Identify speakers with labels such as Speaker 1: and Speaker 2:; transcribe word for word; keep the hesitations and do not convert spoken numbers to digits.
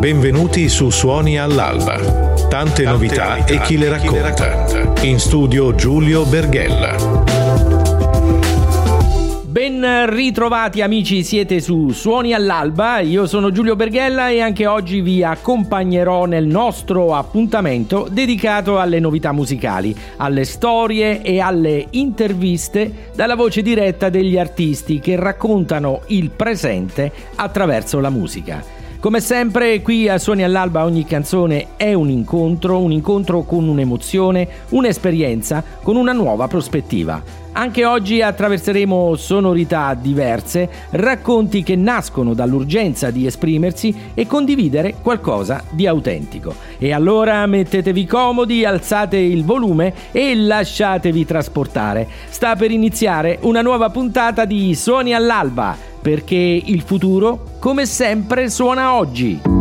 Speaker 1: Benvenuti su Suoni all'Alba. Tante, Tante novità, novità e chi le racconta. Chi le racconta. In studio Giulio Berghella.
Speaker 2: Ben ritrovati amici, siete su Suoni all'Alba, io sono Giulio Berghella e anche oggi vi accompagnerò nel nostro appuntamento dedicato alle novità musicali, alle storie e alle interviste dalla voce diretta degli artisti che raccontano il presente attraverso la musica. Come sempre qui a Suoni all'Alba ogni canzone è un incontro, un incontro con un'emozione, un'esperienza, con una nuova prospettiva. Anche oggi attraverseremo sonorità diverse, racconti che nascono dall'urgenza di esprimersi e condividere qualcosa di autentico. E allora mettetevi comodi, alzate il volume e lasciatevi trasportare. Sta per iniziare una nuova puntata di Suoni all'Alba, perché il futuro, come sempre, suona oggi.